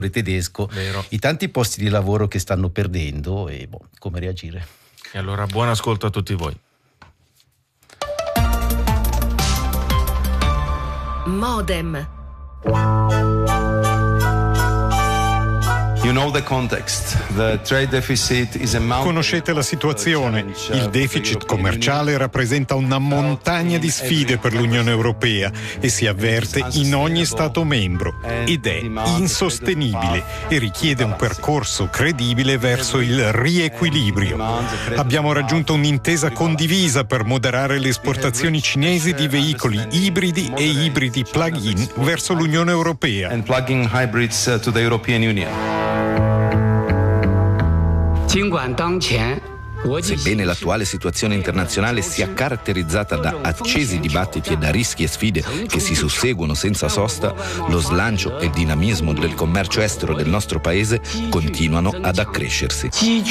tedesco, Vero. i tanti posti di lavoro che stanno perdendo e come reagire. E allora buon ascolto a tutti voi. Modem. Conoscete la situazione. Il deficit commerciale rappresenta una montagna di sfide per l'Unione Europea e si avverte in ogni Stato membro ed è insostenibile e richiede un percorso credibile verso il riequilibrio. Abbiamo raggiunto un'intesa condivisa per moderare le esportazioni cinesi di veicoli ibridi e ibridi plug-in verso l'Unione Europea. Sebbene l'attuale situazione internazionale sia caratterizzata da accesi dibattiti e da rischi e sfide che si susseguono senza sosta, lo slancio e il dinamismo del commercio estero del nostro paese continuano ad accrescersi.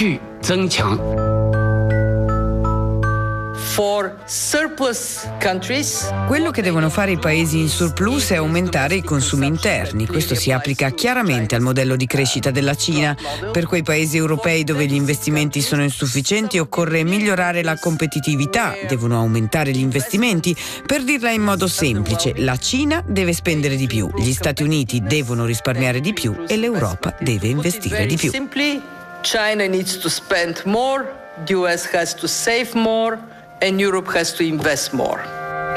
Quello che devono fare i paesi in surplus è aumentare i consumi interni. Questo si applica chiaramente al modello di crescita della Cina. Per quei paesi europei dove gli investimenti sono insufficienti occorre migliorare la competitività, devono aumentare gli investimenti. Per dirla in modo semplice, la Cina deve spendere di più, gli Stati Uniti devono risparmiare di più e l'Europa deve investire di più. China needs to spend more, the US has to save more, and Europe has to invest more.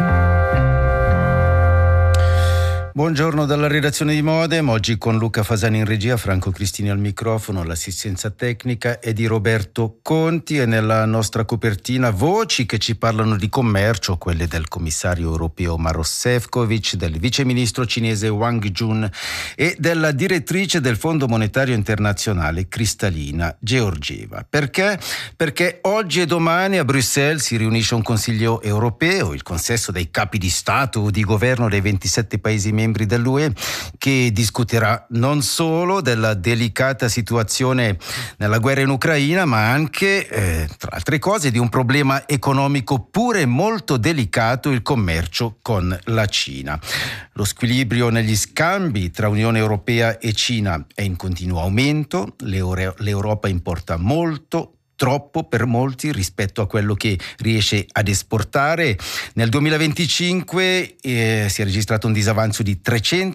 Buongiorno dalla redazione di Modem, oggi con Luca Fasani in regia, Franco Cristini al microfono, l'assistenza tecnica è di Roberto Conti e nella nostra copertina voci che ci parlano di commercio, quelle del commissario europeo Maroš Šefčovič, del viceministro cinese Wang Jun e della direttrice del Fondo Monetario Internazionale Kristalina Georgieva. Perché? Perché oggi e domani a Bruxelles si riunisce un Consiglio europeo, il consesso dei capi di Stato o di governo dei 27 paesi membri dell'UE, che discuterà non solo della delicata situazione nella guerra in Ucraina, ma anche, tra altre cose, di un problema economico pure molto delicato, il commercio con la Cina. Lo squilibrio negli scambi tra Unione Europea e Cina è in continuo aumento, l'Europa importa molto, troppo per molti rispetto a quello che riesce ad esportare. Nel 2025 si è registrato un disavanzo di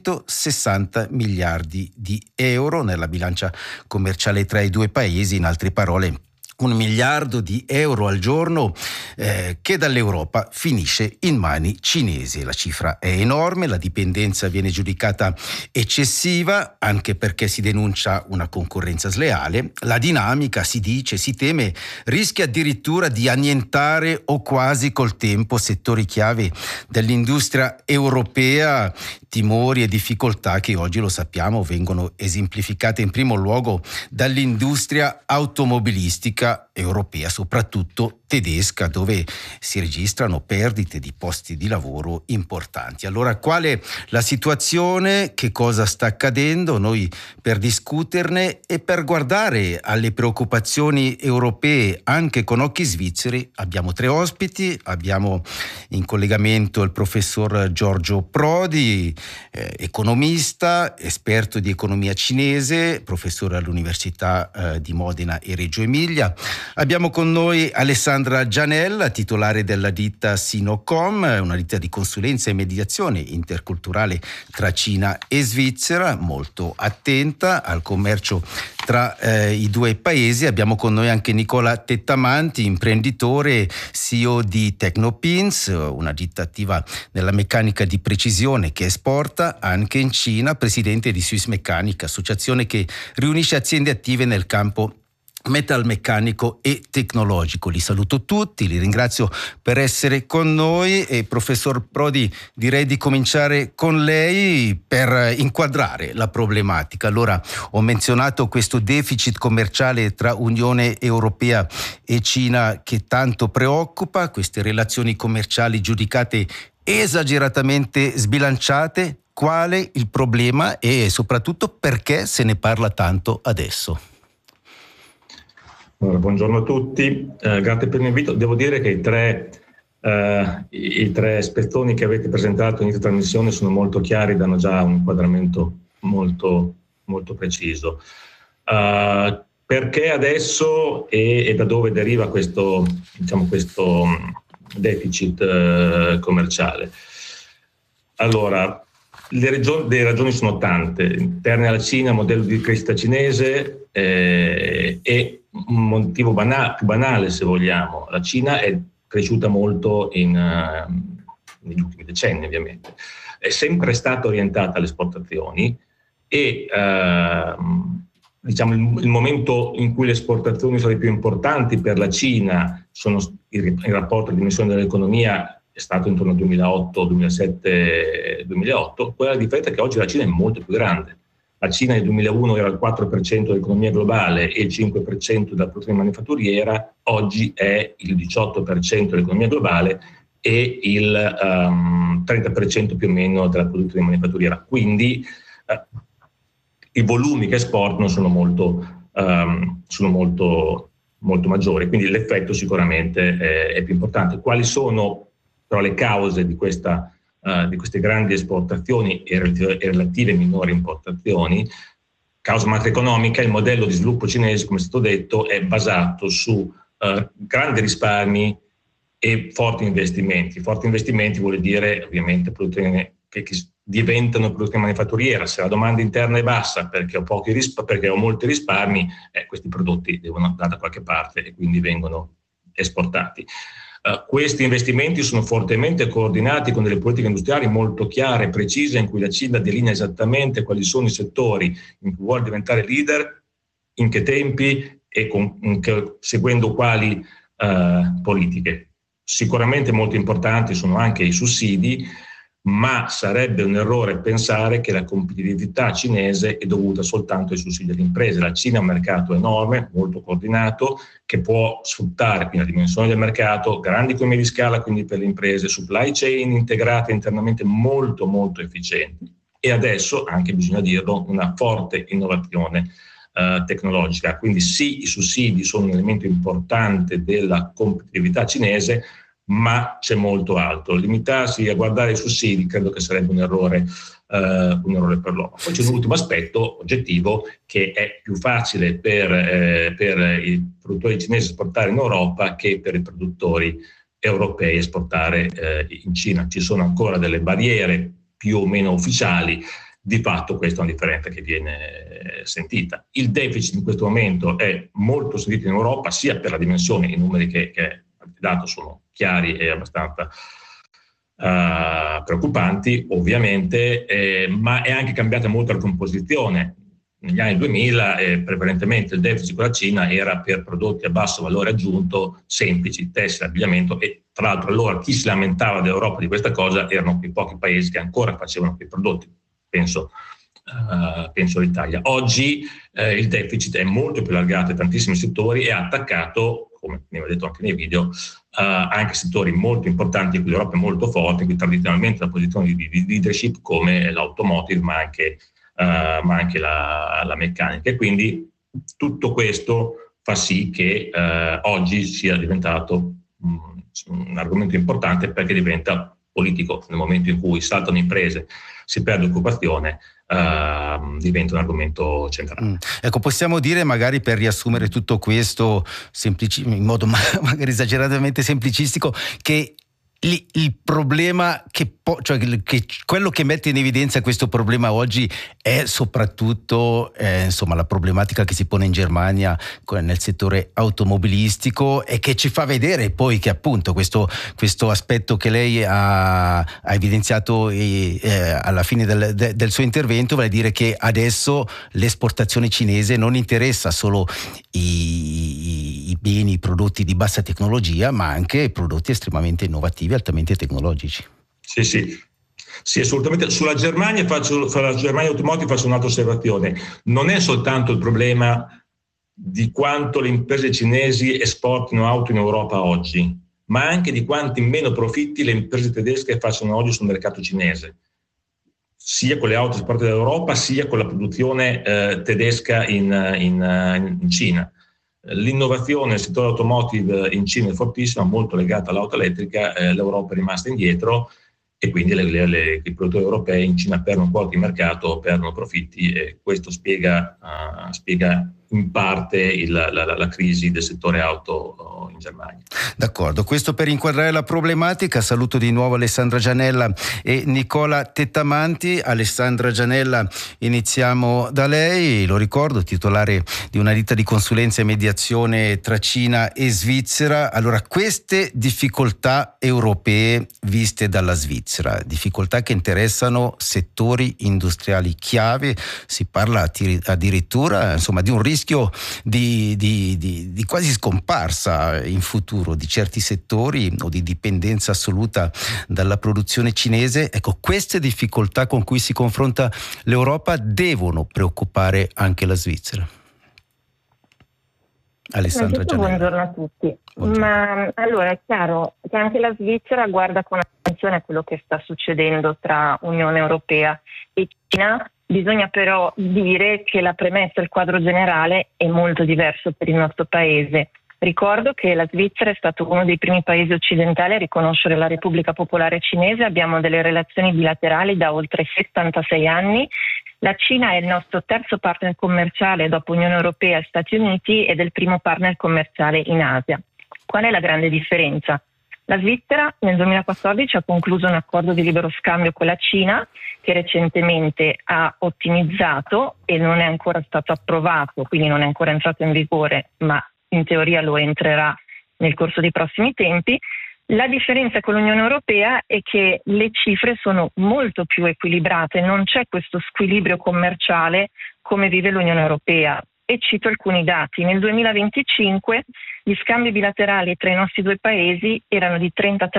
360 miliardi di euro nella bilancia commerciale tra i due paesi, in altre parole 1 miliardo di euro al giorno che dall'Europa finisce in mani cinesi. La cifra è enorme, la dipendenza viene giudicata eccessiva anche perché si denuncia una concorrenza sleale. La dinamica, si dice, si teme, rischia addirittura di annientare o quasi col tempo settori chiave dell'industria europea. Timori e difficoltà che oggi, lo sappiamo, vengono esemplificate in primo luogo dall'industria automobilistica europea, soprattutto tedesca, dove si registrano perdite di posti di lavoro importanti. Allora, qual è la situazione? Che cosa sta accadendo? Noi, per discuterne e per guardare alle preoccupazioni europee anche con occhi svizzeri, abbiamo 3 ospiti. Abbiamo in collegamento il professor Giorgio Prodi, economista, esperto di economia cinese, professore all'Università di Modena e Reggio Emilia. Abbiamo con noi Alessandra Gianella, titolare della ditta Sinocom, una ditta di consulenza e mediazione interculturale tra Cina e Svizzera, molto attenta al commercio tra i due paesi. Abbiamo con noi anche Nicola Tettamanti, imprenditore, CEO di Tecnopins, una ditta attiva nella meccanica di precisione che esporta anche in Cina, presidente di Swiss Mechanic, associazione che riunisce aziende attive nel campo metalmeccanico e tecnologico. Li saluto tutti, li ringrazio per essere con noi e professor Prodi, direi di cominciare con lei per inquadrare la problematica. Allora, ho menzionato questo deficit commerciale tra Unione Europea e Cina che tanto preoccupa, queste relazioni commerciali giudicate esageratamente sbilanciate. Quale il problema e soprattutto perché se ne parla tanto adesso? Allora, buongiorno a tutti, grazie per l'invito. Devo dire che i tre spezzoni che avete presentato in questa trasmissione sono molto chiari, danno già un inquadramento molto molto preciso. Perché adesso e da dove deriva questo deficit commerciale? Allora, le ragioni sono tante, interne alla Cina, modello di crescita cinese, e un motivo più banale, se vogliamo. La Cina è cresciuta molto negli ultimi decenni, ovviamente. È sempre stata orientata alle esportazioni e il momento in cui le esportazioni sono le più importanti per la Cina sono il rapporto di dimensione dell'economia è stato intorno al 2008, 2007, 2008. Quella differenza è che oggi la Cina è molto più grande. La Cina nel 2001 era il 4% dell'economia globale e il 5% della produzione manifatturiera, oggi è il 18% dell'economia globale e il 30% più o meno della produzione manifatturiera. Quindi i volumi che esportano sono molto maggiori, quindi l'effetto sicuramente è più importante. Quali sono però le cause di queste grandi esportazioni e relative minori importazioni? Causa macroeconomica: il modello di sviluppo cinese, come è stato detto, è basato su grandi risparmi e forti investimenti. Forti investimenti vuol dire ovviamente produzione che diventano produzione manifatturiera. Se la domanda interna è bassa perché ho molti risparmi, questi prodotti devono andare da qualche parte e quindi vengono esportati. Questi investimenti sono fortemente coordinati con delle politiche industriali molto chiare e precise, in cui la Cina delinea esattamente quali sono i settori in cui vuole diventare leader, in che tempi e seguendo quali politiche. Sicuramente molto importanti sono anche i sussidi, ma sarebbe un errore pensare che la competitività cinese è dovuta soltanto ai sussidi delle imprese. La Cina è un mercato enorme, molto coordinato, che può sfruttare quindi la dimensione del mercato, grandi economie di scala quindi per le imprese, supply chain integrate internamente molto molto efficienti e adesso, anche bisogna dirlo, una forte innovazione tecnologica. Quindi sì, i sussidi sono un elemento importante della competitività cinese, ma c'è molto altro. Limitarsi a guardare i sussidi credo che sarebbe un errore per loro. Poi c'è un ultimo aspetto oggettivo, che è più facile per i produttori cinesi esportare in Europa che per i produttori europei esportare in Cina. Ci sono ancora delle barriere più o meno ufficiali. Di fatto questa è una differenza che viene sentita. Il deficit in questo momento è molto sentito in Europa, sia per la dimensione, i numeri che avete dato sono chiari e abbastanza preoccupanti, ovviamente, ma è anche cambiata molto la composizione. Negli anni 2000 prevalentemente il deficit con la Cina era per prodotti a basso valore aggiunto, semplici, tessile, abbigliamento, e tra l'altro allora chi si lamentava dell'Europa di questa cosa erano quei pochi paesi che ancora facevano quei prodotti, penso all'Italia. Oggi il deficit è molto più allargato in tantissimi settori e ha attaccato, come mi aveva detto anche nei video, anche settori molto importanti in cui l'Europa è molto forte, in cui tradizionalmente la posizione di leadership, come l'automotive, ma anche la meccanica. E quindi tutto questo fa sì che oggi sia diventato un argomento importante, perché diventa politico. Nel momento in cui saltano imprese, si perde occupazione, diventa un argomento centrale. Ecco, possiamo dire, magari per riassumere tutto questo in modo magari esageratamente semplicistico, che il problema che quello che mette in evidenza questo problema oggi è soprattutto la problematica che si pone in Germania nel settore automobilistico, e che ci fa vedere poi che appunto questo aspetto che lei ha evidenziato alla fine del suo intervento, vale a dire che adesso l'esportazione cinese non interessa solo i beni, i prodotti di bassa tecnologia, ma anche prodotti estremamente innovativi, altamente tecnologici. Sì, assolutamente. Sulla Germania Automotive faccio un'altra osservazione. Non è soltanto il problema di quanto le imprese cinesi esportino auto in Europa oggi, ma anche di quanti meno profitti le imprese tedesche facciano oggi sul mercato cinese, sia con le auto esportate dall'Europa, sia con la produzione tedesca in Cina. L'innovazione nel settore automotive in Cina è fortissima, molto legata all'auto elettrica, l'Europa è rimasta indietro, e quindi i produttori europei in Cina perdono quota di mercato, perdono profitti, e questo spiega in parte la crisi del settore auto in Germania. D'accordo, questo per inquadrare la problematica. Saluto di nuovo Alessandra Gianella e Nicola Tettamanti. Alessandra Gianella, iniziamo da lei, lo ricordo, titolare di una ditta di consulenza e mediazione tra Cina e Svizzera. Allora, queste difficoltà europee viste dalla Svizzera, difficoltà che interessano settori industriali chiave, si parla addirittura di un rischio di quasi scomparsa in futuro di certi settori o di dipendenza assoluta dalla produzione cinese. Ecco, queste difficoltà con cui si confronta l'Europa devono preoccupare anche la Svizzera. Alessandra Gianella. Buongiorno a tutti. Buongiorno. Ma allora è chiaro che anche la Svizzera guarda con attenzione a quello che sta succedendo tra Unione Europea e Cina. Bisogna però dire che la premessa, il quadro generale è molto diverso per il nostro paese. Ricordo che la Svizzera è stato uno dei primi paesi occidentali a riconoscere la Repubblica Popolare Cinese. Abbiamo delle relazioni bilaterali da oltre 76 anni. La Cina è il nostro terzo partner commerciale dopo Unione Europea e Stati Uniti ed è il primo partner commerciale in Asia. Qual è la grande differenza? La Svizzera nel 2014 ha concluso un accordo di libero scambio con la Cina che recentemente ha ottimizzato e non è ancora stato approvato, quindi non è ancora entrato in vigore, ma in teoria lo entrerà nel corso dei prossimi tempi. La differenza con l'Unione Europea è che le cifre sono molto più equilibrate, non c'è questo squilibrio commerciale come vive l'Unione Europea. E cito alcuni dati. Nel 2025 gli scambi bilaterali tra i nostri due paesi erano di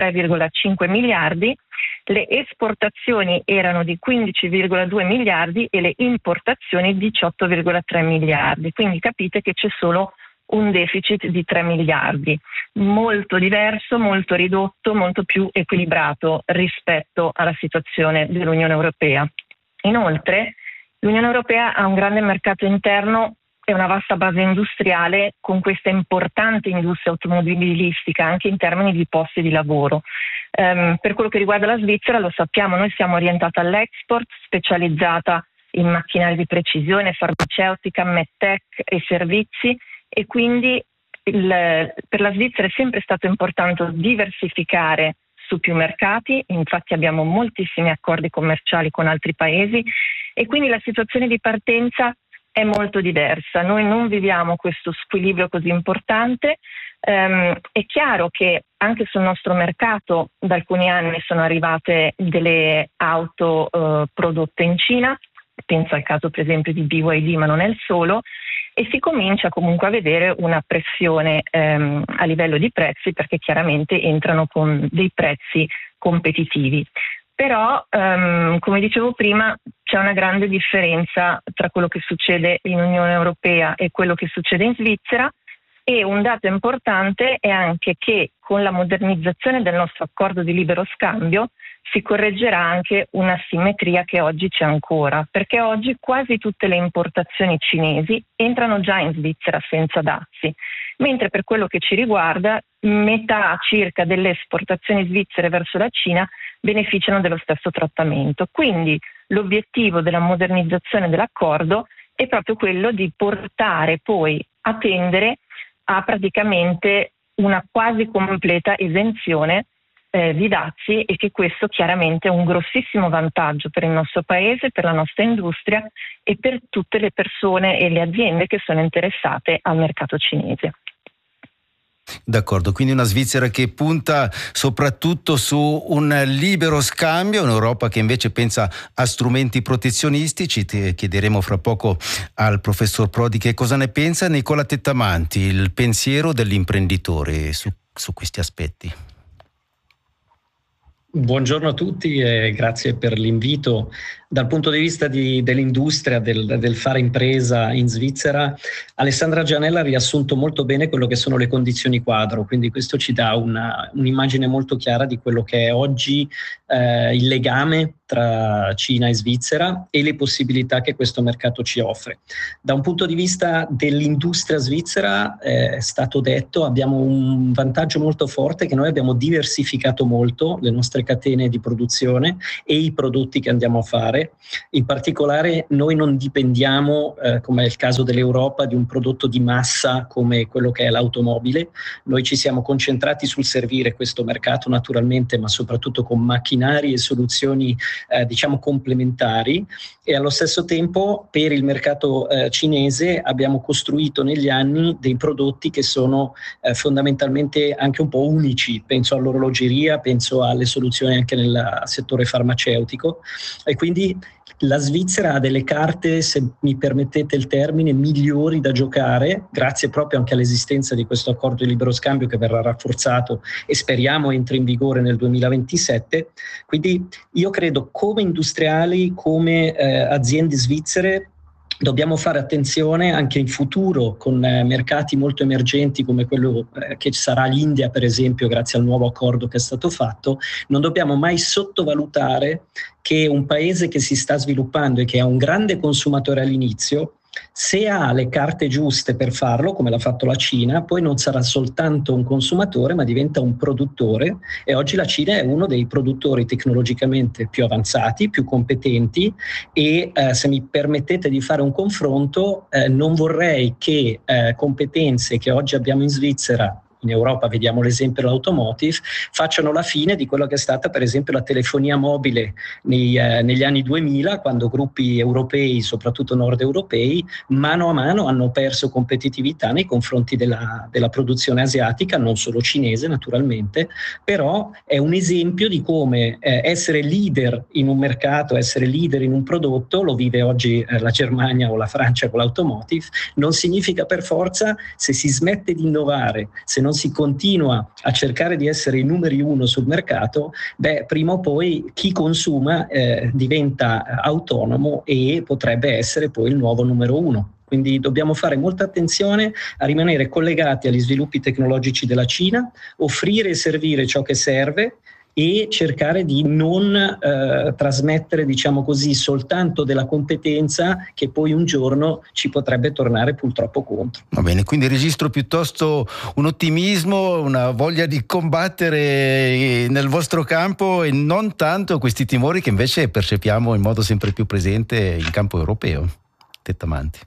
33,5 miliardi, le esportazioni erano di 15,2 miliardi e le importazioni 18,3 miliardi. Quindi capite che c'è solo un deficit di 3 miliardi, molto diverso, molto ridotto, molto più equilibrato rispetto alla situazione dell'Unione Europea. Inoltre, l'Unione Europea ha un grande mercato interno e una vasta base industriale con questa importante industria automobilistica anche in termini di posti di lavoro. Per quello che riguarda la Svizzera, lo sappiamo, noi siamo orientati all'export, specializzata in macchinari di precisione, farmaceutica, medtech e servizi, e quindi per la Svizzera è sempre stato importante diversificare su più mercati. Infatti abbiamo moltissimi accordi commerciali con altri paesi e quindi la situazione di partenza è molto diversa. Noi non viviamo questo squilibrio così importante. È chiaro che anche sul nostro mercato da alcuni anni sono arrivate delle auto prodotte in Cina, penso al caso per esempio di BYD, ma non è il solo, e si comincia comunque a vedere una pressione a livello di prezzi, perché chiaramente entrano con dei prezzi competitivi. Però, come dicevo prima, c'è una grande differenza tra quello che succede in Unione Europea e quello che succede in Svizzera, e un dato importante è anche che con la modernizzazione del nostro accordo di libero scambio si correggerà anche una simmetria che oggi c'è ancora, perché oggi quasi tutte le importazioni cinesi entrano già in Svizzera senza dazi, mentre per quello che ci riguarda metà circa delle esportazioni svizzere verso la Cina beneficiano dello stesso trattamento. Quindi l'obiettivo della modernizzazione dell'accordo è proprio quello di portare poi a tendere a praticamente una quasi completa esenzione di dazi, e che questo chiaramente è un grossissimo vantaggio per il nostro paese, per la nostra industria e per tutte le persone e le aziende che sono interessate al mercato cinese. D'accordo, quindi una Svizzera che punta soprattutto su un libero scambio, un'Europa che invece pensa a strumenti protezionistici. Chiederemo fra poco al professor Prodi che cosa ne pensa. Nicola Tettamanti, il pensiero dell'imprenditore su questi aspetti. Buongiorno a tutti e grazie per l'invito. Dal punto di vista dell'industria, del fare impresa in Svizzera, Alessandra Gianella ha riassunto molto bene quello che sono le condizioni quadro, quindi questo ci dà un'immagine molto chiara di quello che è oggi il legame tra Cina e Svizzera e le possibilità che questo mercato ci offre. Da un punto di vista dell'industria svizzera, è stato detto, abbiamo un vantaggio molto forte, che noi abbiamo diversificato molto le nostre catene di produzione e i prodotti che andiamo a fare. In particolare noi non dipendiamo, come è il caso dell'Europa, di un prodotto di massa come quello che è l'automobile. Noi ci siamo concentrati sul servire questo mercato naturalmente, ma soprattutto con macchinari e soluzioni diciamo complementari, e allo stesso tempo per il mercato cinese abbiamo costruito negli anni dei prodotti che sono fondamentalmente anche un po' unici. Penso all'orologeria, penso alle soluzioni anche nel settore farmaceutico, e quindi la Svizzera ha delle carte, se mi permettete il termine, migliori da giocare, grazie proprio anche all'esistenza di questo accordo di libero scambio che verrà rafforzato e speriamo entri in vigore nel 2027. Quindi io credo, come industriali, come aziende svizzere, dobbiamo fare attenzione anche in futuro con mercati molto emergenti come quello che sarà l'India, per esempio, grazie al nuovo accordo che è stato fatto. Non dobbiamo mai sottovalutare che un paese che si sta sviluppando e che ha un grande consumatore all'inizio, se ha le carte giuste per farlo, come l'ha fatto la Cina, poi non sarà soltanto un consumatore, ma diventa un produttore, e oggi la Cina è uno dei produttori tecnologicamente più avanzati, più competenti, e se mi permettete di fare un confronto, non vorrei che competenze che oggi abbiamo in Svizzera, in Europa vediamo l'esempio dell'automotive, facciano la fine di quello che è stata per esempio la telefonia mobile negli anni 2000, quando gruppi europei, soprattutto nord europei, mano a mano hanno perso competitività nei confronti della produzione asiatica, non solo cinese naturalmente, però è un esempio di come essere leader in un mercato, essere leader in un prodotto, lo vive oggi la Germania o la Francia con l'automotive, non significa per forza, se si smette di innovare, se non si continua a cercare di essere i numeri uno sul mercato, prima o poi chi consuma diventa autonomo e potrebbe essere poi il nuovo numero uno. Quindi dobbiamo fare molta attenzione a rimanere collegati agli sviluppi tecnologici della Cina, offrire e servire ciò che serve e cercare di non trasmettere, diciamo così, soltanto della competenza che poi un giorno ci potrebbe tornare purtroppo contro. Va bene, quindi registro piuttosto un ottimismo, una voglia di combattere nel vostro campo e non tanto questi timori che invece percepiamo in modo sempre più presente in campo europeo. Tettamanti.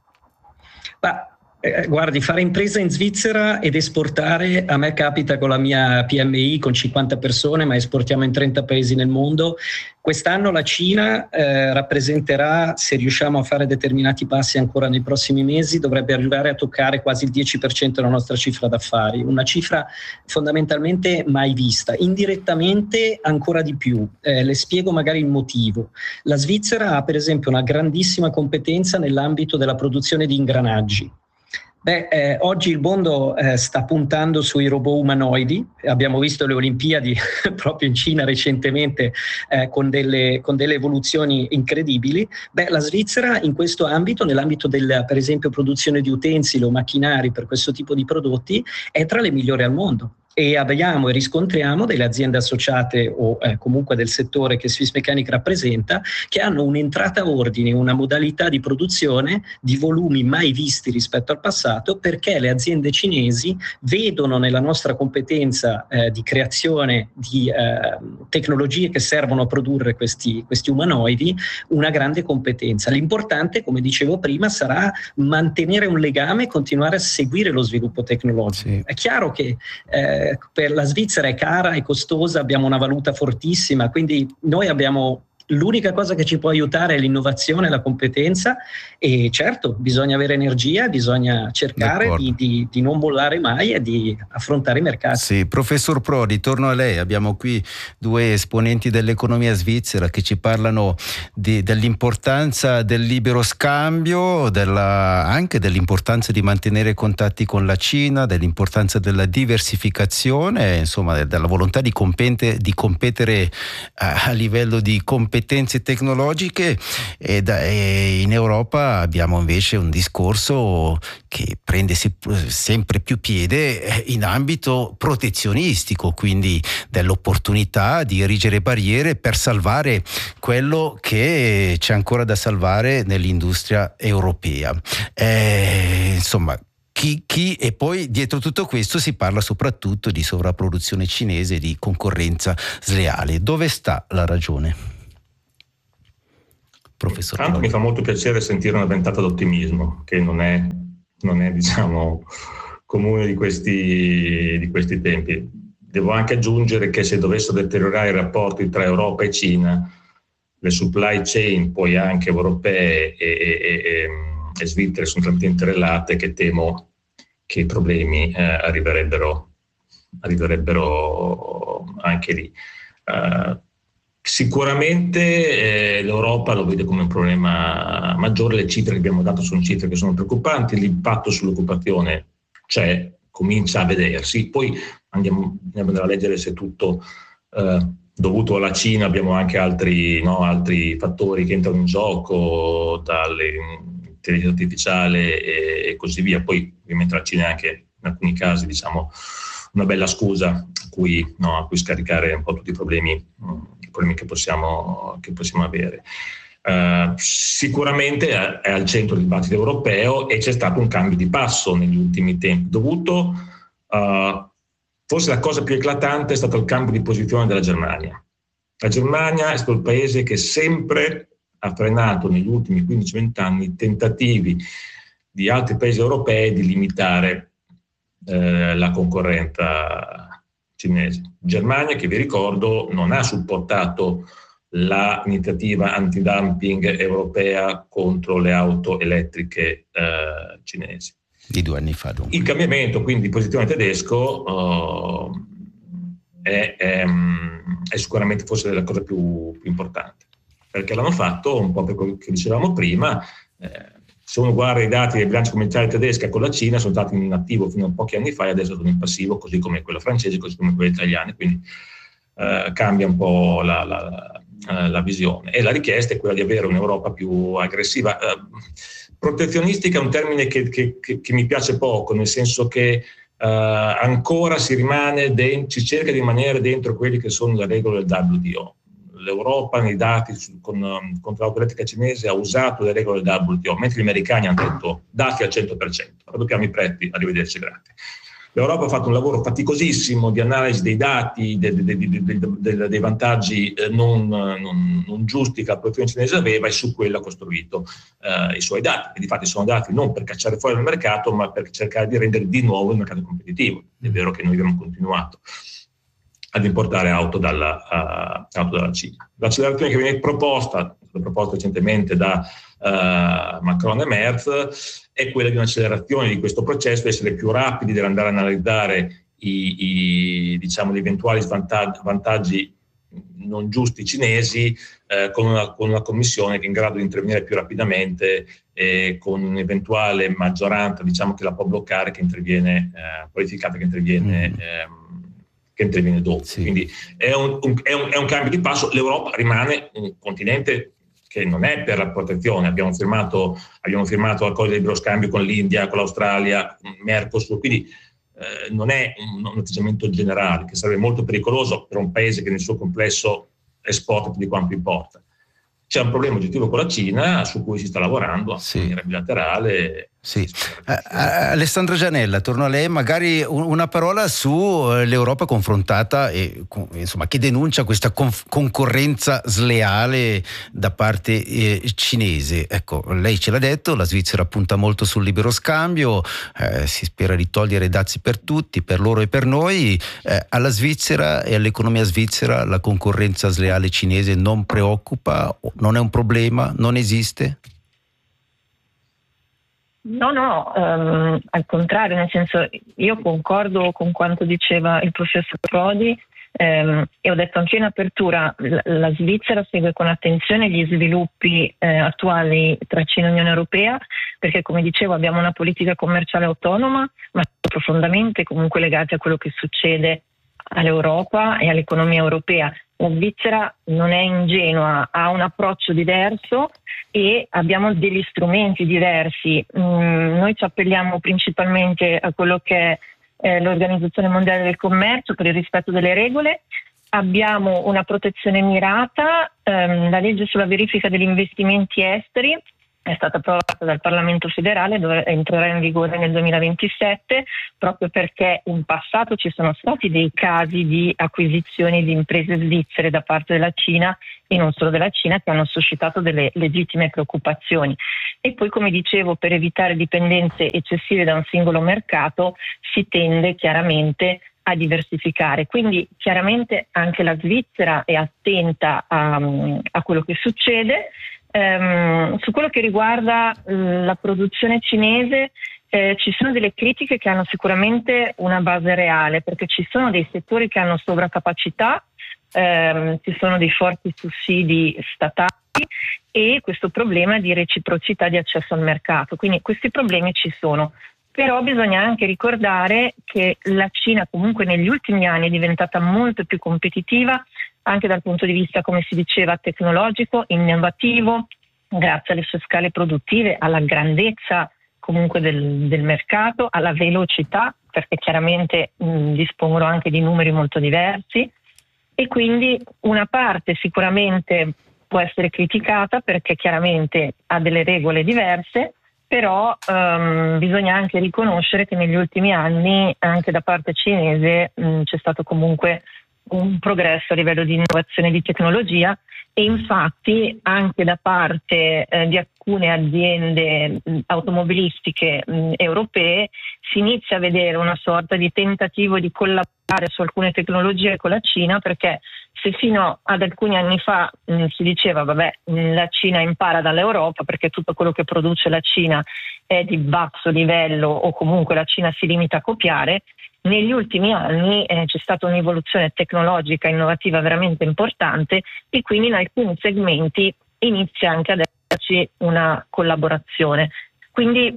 Guardi, fare impresa in Svizzera ed esportare, a me capita con la mia PMI con 50 persone, ma esportiamo in 30 paesi nel mondo. Quest'anno la Cina rappresenterà, se riusciamo a fare determinati passi ancora nei prossimi mesi, dovrebbe arrivare a toccare quasi il 10% della nostra cifra d'affari, una cifra fondamentalmente mai vista, indirettamente ancora di più. Le spiego magari il motivo. La Svizzera ha per esempio una grandissima competenza nell'ambito della produzione di ingranaggi. Oggi il mondo sta puntando sui robot umanoidi, abbiamo visto le Olimpiadi proprio in Cina recentemente con delle evoluzioni incredibili. La Svizzera in questo ambito, nell'ambito della per esempio produzione di utensili o macchinari per questo tipo di prodotti, è tra le migliori al mondo. E abbiamo e riscontriamo delle aziende associate o comunque del settore che Swissmechanic rappresenta, che hanno un'entrata ordine, una modalità di produzione di volumi mai visti rispetto al passato, perché le aziende cinesi vedono nella nostra competenza di creazione di tecnologie che servono a produrre questi umanoidi una grande competenza. L'importante, come dicevo prima, sarà mantenere un legame e continuare a seguire lo sviluppo tecnologico. Sì. È chiaro che per la Svizzera è cara e costosa, abbiamo una valuta fortissima, quindi noi abbiamo l'unica cosa che ci può aiutare è l'innovazione e la competenza, e certo bisogna avere energia, bisogna cercare di non mollare mai e di affrontare i mercati. Sì, professor Prodi, torno a lei. Abbiamo qui due esponenti dell'economia svizzera che ci parlano dell'importanza del libero scambio, anche dell'importanza di mantenere contatti con la Cina, dell'importanza della diversificazione, insomma della volontà di competere a livello di competitività competenze tecnologiche, e in Europa abbiamo invece un discorso che prende sempre più piede in ambito protezionistico, quindi dell'opportunità di erigere barriere per salvare quello che c'è ancora da salvare nell'industria europea. Insomma, e poi dietro tutto questo si parla soprattutto di sovrapproduzione cinese, di concorrenza sleale. Dove sta la ragione? Professor Tanto mi fa molto piacere sentire una ventata d'ottimismo, che non è diciamo comune di questi tempi. Devo anche aggiungere che se dovessero deteriorare i rapporti tra Europa e Cina, le supply chain poi anche europee e svizzere sono talmente interrelate che temo che i problemi arriverebbero anche lì. Sicuramente l'Europa lo vede come un problema maggiore, le cifre che abbiamo dato sono cifre che sono preoccupanti, l'impatto sull'occupazione comincia a vedersi, poi andiamo a leggere se tutto dovuto alla Cina, abbiamo anche altri fattori che entrano in gioco, dall'intelligenza artificiale e così via. Poi ovviamente la Cina è anche in alcuni casi una bella scusa a cui scaricare un po' tutti i problemi che possiamo avere. Sicuramente è al centro del dibattito europeo e c'è stato un cambio di passo negli ultimi tempi, dovuto forse la cosa più eclatante è stato il cambio di posizione della Germania. La Germania è stato il paese che sempre ha frenato negli ultimi 15-20 anni i tentativi di altri paesi europei di limitare la concorrenza cinese. Germania, che vi ricordo, non ha supportato l'iniziativa antidumping europea contro le auto elettriche cinesi. Di 2 anni fa, dunque. Il cambiamento quindi di posizione tedesco è sicuramente forse la cosa più importante, perché l'hanno fatto un po' per quello che dicevamo prima. Se uno guarda i dati dei bilanci commerciali tedesca con la Cina, sono stati in attivo fino a pochi anni fa e adesso sono in passivo, così come quella francese, così come quella italiana, quindi cambia un po' la visione. E la richiesta è quella di avere un'Europa più aggressiva. Protezionistica è un termine che mi piace poco, nel senso che ancora si cerca di rimanere dentro quelli che sono le regole del WTO. L'Europa nei dati contro l'auto elettrica cinese ha usato le regole del WTO, mentre gli americani hanno detto dati al 100%, raddoppiamo i prezzi, arrivederci, grazie. L'Europa ha fatto un lavoro faticosissimo di analisi dei dati, dei vantaggi non giusti che la produzione cinese aveva, e su quello ha costruito i suoi dati. E difatti sono dati non per cacciare fuori dal mercato, ma per cercare di rendere di nuovo il mercato competitivo. È vero che noi abbiamo continuato ad importare auto dalla Cina. L'accelerazione che viene proposta recentemente da Macron e Merz, è quella di un'accelerazione di questo processo, essere più rapidi nell'andare a analizzare gli eventuali vantaggi non giusti cinesi, con una commissione che è in grado di intervenire più rapidamente e con un'eventuale maggioranza che la può bloccare, che interviene qualificata, che interviene dopo. Sì. Quindi è un cambio di passo. L'Europa rimane un continente che non è per la protezione. Abbiamo firmato accordi di libero scambio con l'India, con l'Australia, Mercosur, quindi non è un atteggiamento generale, che sarebbe molto pericoloso per un paese che nel suo complesso esporta più di quanto importa. C'è un problema oggettivo con la Cina su cui si sta lavorando in maniera bilaterale. Sì. Alessandra Gianella, torno a lei, magari una parola su l'Europa confrontata e che denuncia questa concorrenza sleale da parte cinese. Ecco, lei ce l'ha detto, la Svizzera punta molto sul libero scambio, si spera di togliere dazi per tutti, per loro e per noi. Alla Svizzera e all'economia svizzera la concorrenza sleale cinese non preoccupa? Non è un problema? Non esiste? No, al contrario, nel senso, io concordo con quanto diceva il professor Prodi e ho detto anche in apertura, la Svizzera segue con attenzione gli sviluppi attuali tra Cina e Unione Europea, perché come dicevo abbiamo una politica commerciale autonoma, ma profondamente comunque legati a quello che succede all'Europa e all'economia europea. la Svizzera non è ingenua, ha un approccio diverso e abbiamo degli strumenti diversi. Noi ci appelliamo principalmente a quello che è l'Organizzazione Mondiale del Commercio per il rispetto delle regole. Abbiamo una protezione mirata, la legge sulla verifica degli investimenti esteri è stata approvata dal Parlamento federale, entrerà in vigore nel 2027, proprio perché in passato ci sono stati dei casi di acquisizioni di imprese svizzere da parte della Cina e non solo della Cina, che hanno suscitato delle legittime preoccupazioni. E poi, come dicevo, per evitare dipendenze eccessive da un singolo mercato si tende chiaramente a diversificare. Quindi chiaramente anche la Svizzera è attenta a quello che succede. Su quello che riguarda la produzione cinese ci sono delle critiche che hanno sicuramente una base reale, perché ci sono dei settori che hanno sovracapacità, ci sono dei forti sussidi statali e questo problema di reciprocità di accesso al mercato. Quindi questi problemi ci sono. Però bisogna anche ricordare che la Cina comunque negli ultimi anni è diventata molto più competitiva anche dal punto di vista, come si diceva, tecnologico, innovativo, grazie alle sue scale produttive, alla grandezza comunque del mercato, alla velocità, perché chiaramente dispongono anche di numeri molto diversi, e quindi una parte sicuramente può essere criticata perché chiaramente ha delle regole diverse, però bisogna anche riconoscere che negli ultimi anni anche da parte cinese c'è stato comunque un progresso a livello di innovazione e di tecnologia, e infatti anche da parte di alcune aziende automobilistiche europee si inizia a vedere una sorta di tentativo di collaborare su alcune tecnologie con la Cina, perché se fino ad alcuni anni fa si diceva vabbè, la Cina impara dall'Europa perché tutto quello che produce la Cina è di basso livello o comunque la Cina si limita a copiare, negli ultimi anni c'è stata un'evoluzione tecnologica innovativa veramente importante e quindi in alcuni segmenti inizia anche ad esserci una collaborazione. Quindi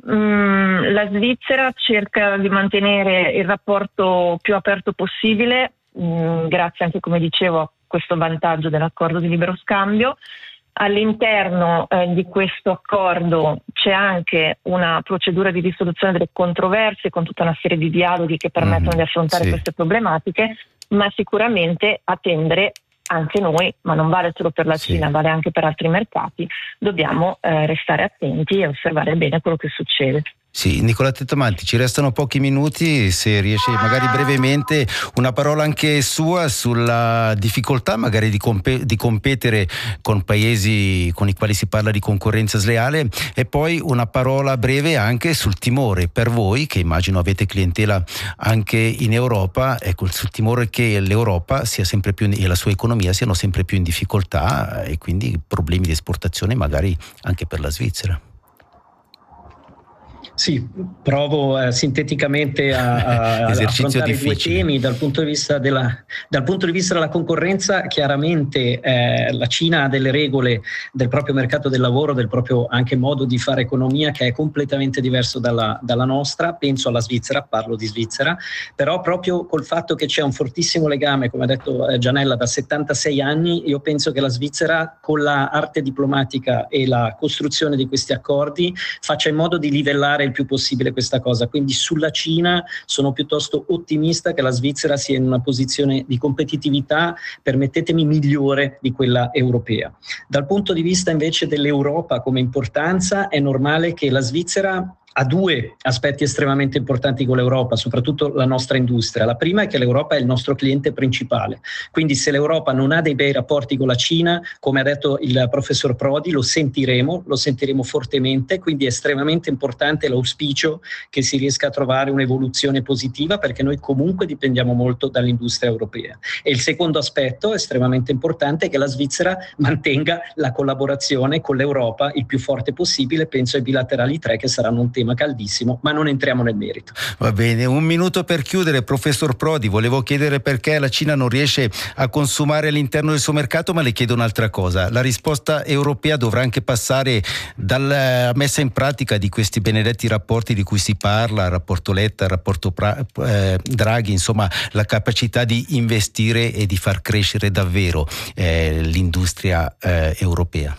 la Svizzera cerca di mantenere il rapporto più aperto possibile, grazie anche, come dicevo, a questo vantaggio dell'accordo di libero scambio. All'interno di questo accordo c'è anche una procedura di risoluzione delle controversie con tutta una serie di dialoghi che permettono di affrontare queste problematiche, ma sicuramente attendere anche noi, ma non vale solo per la Cina, vale anche per altri mercati, dobbiamo restare attenti e osservare bene quello che succede. Sì, Nicola Tettamanti, ci restano pochi minuti, se riesce magari brevemente una parola anche sua sulla difficoltà magari di competere con paesi con i quali si parla di concorrenza sleale, e poi una parola breve anche sul timore per voi, che immagino avete clientela anche in Europa, ecco, sul timore che l'Europa sia sempre più e la sua economia siano sempre più in difficoltà e quindi problemi di esportazione magari anche per la Svizzera. Sì, provo sinteticamente a affrontare i due temi dal punto di vista della concorrenza. Chiaramente la Cina ha delle regole del proprio mercato del lavoro, del proprio anche modo di fare economia che è completamente diverso dalla nostra. Penso alla Svizzera, parlo di Svizzera, però proprio col fatto che c'è un fortissimo legame, come ha detto Gianella, da 76 anni, io penso che la Svizzera con la arte diplomatica e la costruzione di questi accordi faccia in modo di livellare il più possibile questa cosa. Quindi sulla Cina sono piuttosto ottimista che la Svizzera sia in una posizione di competitività, permettetemi, migliore di quella europea. Dal punto di vista invece dell'Europa come importanza, è normale che la Svizzera ha due aspetti estremamente importanti con l'Europa, soprattutto la nostra industria. La prima è che l'Europa è il nostro cliente principale, quindi se l'Europa non ha dei bei rapporti con la Cina, come ha detto il professor Prodi, lo sentiremo fortemente, quindi è estremamente importante l'auspicio che si riesca a trovare un'evoluzione positiva, perché noi comunque dipendiamo molto dall'industria europea. E il secondo aspetto estremamente importante è che la Svizzera mantenga la collaborazione con l'Europa il più forte possibile, penso ai bilaterali 3 che saranno un tema tema caldissimo, ma non entriamo nel merito. Va bene, un minuto per chiudere. Professor Prodi, volevo chiedere perché la Cina non riesce a consumare all'interno del suo mercato, ma le chiedo un'altra cosa. La risposta europea dovrà anche passare dalla messa in pratica di questi benedetti rapporti di cui si parla, rapporto Letta, rapporto Draghi, insomma la capacità di investire e di far crescere davvero l'industria europea.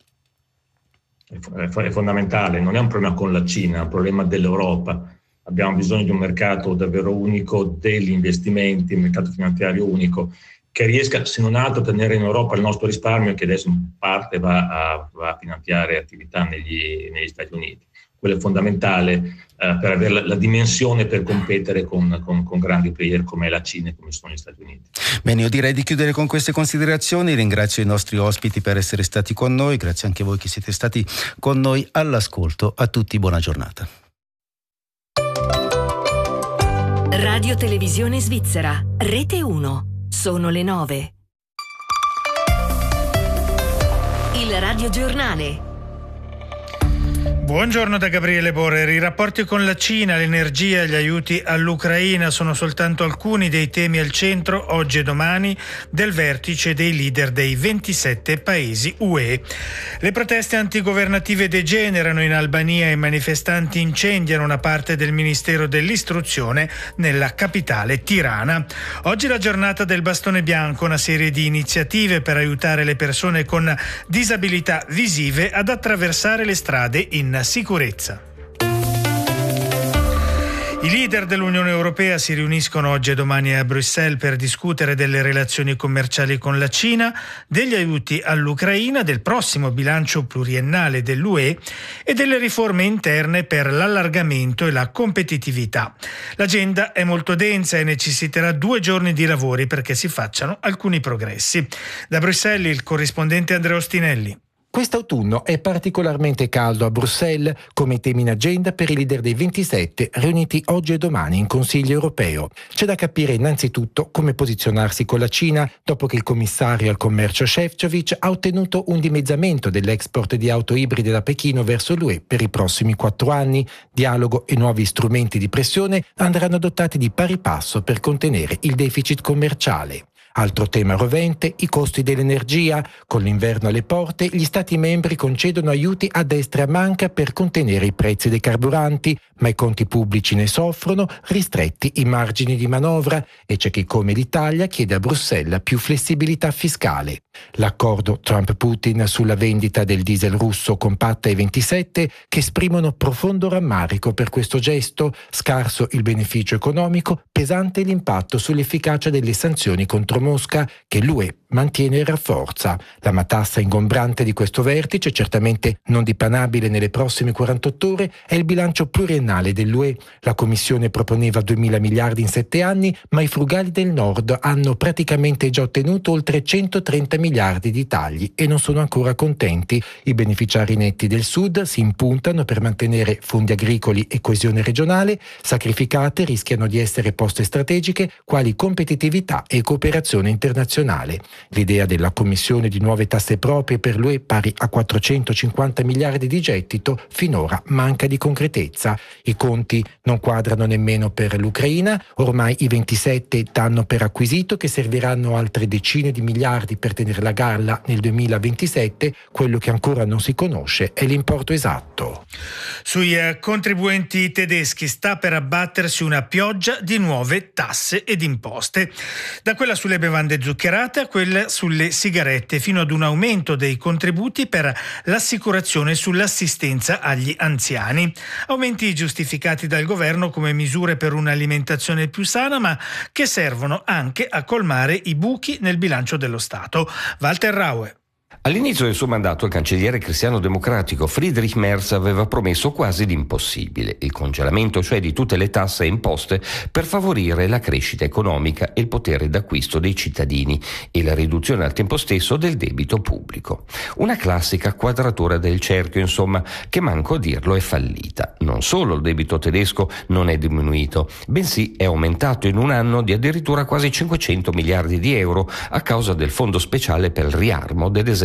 È fondamentale, non è un problema con la Cina, è un problema dell'Europa. Abbiamo bisogno di un mercato davvero unico degli investimenti, un mercato finanziario unico, che riesca, se non altro, a tenere in Europa il nostro risparmio, che adesso in parte va a finanziare attività negli Stati Uniti. Quello è fondamentale per avere la dimensione per competere con grandi player come la Cina e come sono gli Stati Uniti. Bene, io direi di chiudere con queste considerazioni. Ringrazio i nostri ospiti per essere stati con noi, grazie anche a voi che siete stati con noi all'ascolto. A tutti buona giornata. Radio Televisione Svizzera, Rete 1. Sono le 9. Il Radio Giornale. Buongiorno da Gabriele Borer. I rapporti con la Cina, l'energia e gli aiuti all'Ucraina sono soltanto alcuni dei temi al centro, oggi e domani, del vertice dei leader dei 27 paesi UE. Le proteste antigovernative degenerano in Albania e i manifestanti incendiano una parte del Ministero dell'Istruzione nella capitale Tirana. Oggi è la giornata del bastone bianco, una serie di iniziative per aiutare le persone con disabilità visive ad attraversare le strade in sicurezza. I leader dell'Unione Europea si riuniscono oggi e domani a Bruxelles per discutere delle relazioni commerciali con la Cina, degli aiuti all'Ucraina, del prossimo bilancio pluriennale dell'UE e delle riforme interne per l'allargamento e la competitività. L'agenda è molto densa e necessiterà 2 giorni di lavori perché si facciano alcuni progressi. Da Bruxelles il corrispondente Andrea Ostinelli. Quest'autunno è particolarmente caldo a Bruxelles, come temi in agenda per i leader dei 27 riuniti oggi e domani in Consiglio europeo. C'è da capire innanzitutto come posizionarsi con la Cina dopo che il commissario al commercio Šefčovič ha ottenuto un dimezzamento dell'export di auto ibride da Pechino verso l'UE per i prossimi 4 anni. Dialogo e nuovi strumenti di pressione andranno adottati di pari passo per contenere il deficit commerciale. Altro tema rovente, i costi dell'energia. Con l'inverno alle porte, gli Stati membri concedono aiuti a destra e a manca per contenere i prezzi dei carburanti, ma i conti pubblici ne soffrono, ristretti i margini di manovra, e c'è chi come l'Italia chiede a Bruxelles più flessibilità fiscale. L'accordo Trump-Putin sulla vendita del diesel russo compatta ai 27 che esprimono profondo rammarico per questo gesto, scarso il beneficio economico, pesante l'impatto sull'efficacia delle sanzioni contro Mosca che l'UE mantiene e rafforza. La matassa ingombrante di questo vertice, certamente non dipanabile nelle prossime 48 ore, è il bilancio pluriennale dell'UE. La Commissione proponeva 2.000 miliardi in 7 anni, ma i frugali del Nord hanno praticamente già ottenuto oltre 130 miliardi di tagli e non sono ancora contenti. I beneficiari netti del Sud si impuntano per mantenere fondi agricoli e coesione regionale, sacrificate rischiano di essere poste strategiche quali competitività e cooperazione internazionale. L'idea della Commissione di nuove tasse proprie per l'UE pari a 450 miliardi di gettito finora manca di concretezza. I conti non quadrano nemmeno per l'Ucraina, ormai i 27 danno per acquisito che serviranno altre decine di miliardi per tenere la galla nel 2027, quello che ancora non si conosce è l'importo esatto. Sui contribuenti tedeschi sta per abbattersi una pioggia di nuove tasse ed imposte, da quella sulle bevande zuccherate a quella sulle sigarette, fino ad un aumento dei contributi per l'assicurazione sull'assistenza agli anziani. Aumenti giustificati dal governo come misure per un'alimentazione più sana, ma che servono anche a colmare i buchi nel bilancio dello Stato. Walter Raue. All'inizio del suo mandato il cancelliere cristiano-democratico Friedrich Merz aveva promesso quasi l'impossibile, il congelamento cioè di tutte le tasse e imposte per favorire la crescita economica e il potere d'acquisto dei cittadini e la riduzione al tempo stesso del debito pubblico. Una classica quadratura del cerchio, insomma, che manco a dirlo è fallita. Non solo il debito tedesco non è diminuito, bensì è aumentato in un anno di addirittura quasi 500 miliardi di euro a causa del fondo speciale per il riarmo dell'esercito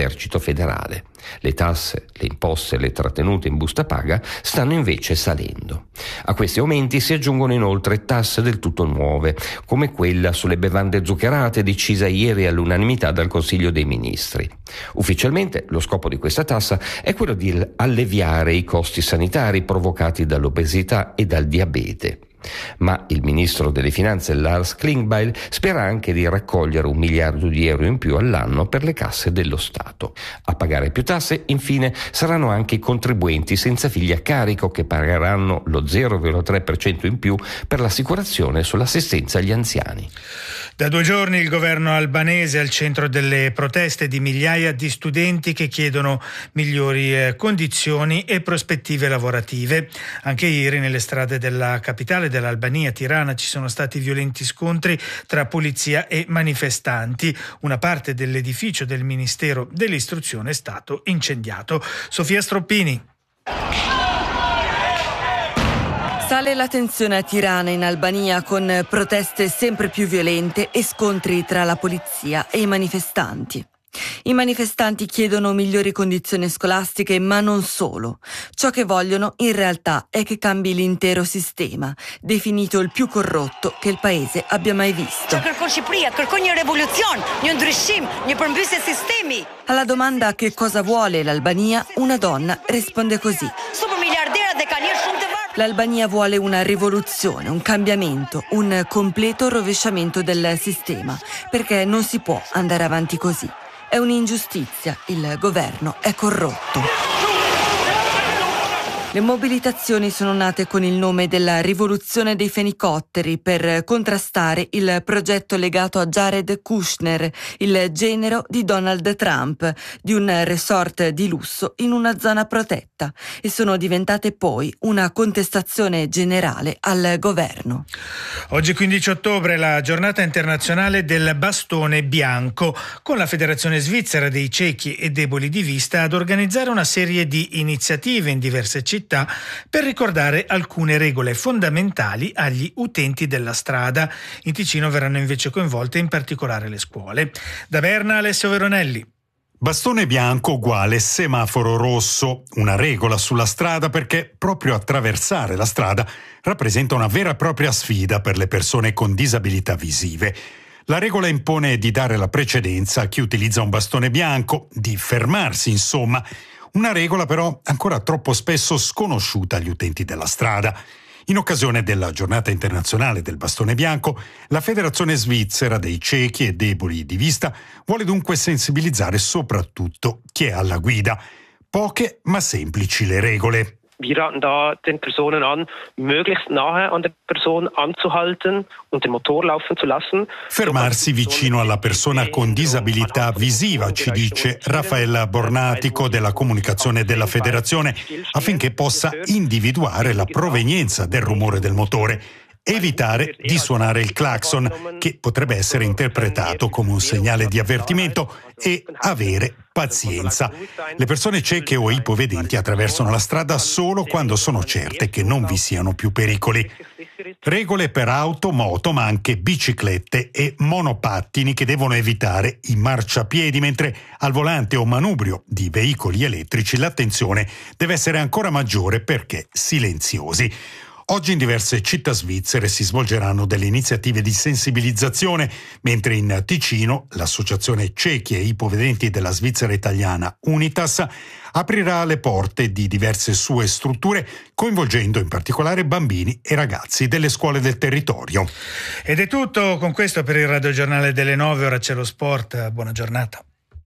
dell'esercito federale. Le tasse, le imposte e le trattenute in busta paga stanno invece salendo. A questi aumenti si aggiungono inoltre tasse del tutto nuove, come quella sulle bevande zuccherate decisa ieri all'unanimità dal Consiglio dei Ministri. Ufficialmente lo scopo di questa tassa è quello di alleviare i costi sanitari provocati dall'obesità e dal diabete. Ma il ministro delle finanze Lars Klingbeil spera anche di raccogliere 1 miliardo di euro in più all'anno per le casse dello Stato. A pagare più tasse, infine, saranno anche i contribuenti senza figli a carico, che pagheranno lo 0,3% in più per l'assicurazione sull'assistenza agli anziani. Da 2 giorni il governo albanese è al centro delle proteste di migliaia di studenti che chiedono migliori condizioni e prospettive lavorative. Anche ieri nelle strade della capitale dell'Albania, Tirana, ci sono stati violenti scontri tra polizia e manifestanti. Una parte dell'edificio del Ministero dell'Istruzione è stato incendiato. Sofia Stroppini. Sale la tensione a Tirana, in Albania, con proteste sempre più violente e scontri tra la polizia e i manifestanti. I manifestanti chiedono migliori condizioni scolastiche, ma non solo. Ciò che vogliono in realtà è che cambi l'intero sistema, definito il più corrotto che il paese abbia mai visto. Alla domanda che cosa vuole l'Albania, una donna risponde così: l'Albania vuole una rivoluzione, un cambiamento, un completo rovesciamento del sistema, perché non si può andare avanti così. È un'ingiustizia, il governo è corrotto. Le mobilitazioni sono nate con il nome della rivoluzione dei fenicotteri per contrastare il progetto legato a Jared Kushner, il genero di Donald Trump, di un resort di lusso in una zona protetta, e sono diventate poi una contestazione generale al governo. Oggi 15 ottobre è la giornata internazionale del bastone bianco, con la Federazione Svizzera dei Ciechi e Deboli di Vista ad organizzare una serie di iniziative in diverse città per ricordare alcune regole fondamentali agli utenti della strada. In Ticino verranno invece coinvolte in particolare le scuole. Da Berna, Alessio Veronelli. Bastone bianco uguale semaforo rosso, una regola sulla strada perché proprio attraversare la strada rappresenta una vera e propria sfida per le persone con disabilità visive. La regola impone di dare la precedenza a chi utilizza un bastone bianco, di fermarsi insomma. Una regola però ancora troppo spesso sconosciuta agli utenti della strada. In occasione della giornata internazionale del bastone bianco, la Federazione Svizzera dei Ciechi e Deboli di Vista vuole dunque sensibilizzare soprattutto chi è alla guida. Poche ma semplici le regole. Wir raten da den Personen an, möglichst nahe an der Person anzuhalten und den Motor laufen zu lassen. Fermarsi vicino alla persona con disabilità visiva, ci dice Raffaella Bornatico della comunicazione della Federazione, affinché possa individuare la provenienza del rumore del motore. Evitare di suonare il clacson, che potrebbe essere interpretato come un segnale di avvertimento, e avere pazienza. Le persone cieche o ipovedenti attraversano la strada solo quando sono certe che non vi siano più pericoli. Regole per auto, moto, ma anche biciclette e monopattini che devono evitare i marciapiedi, mentre al volante o manubrio di veicoli elettrici l'attenzione deve essere ancora maggiore perché silenziosi. Oggi in diverse città svizzere si svolgeranno delle iniziative di sensibilizzazione, mentre in Ticino l'Associazione Ciechi e Ipovedenti della Svizzera Italiana Unitas aprirà le porte di diverse sue strutture, coinvolgendo in particolare bambini e ragazzi delle scuole del territorio. Ed è tutto con questo per il radiogiornale delle 9, ora c'è lo sport. Buona giornata.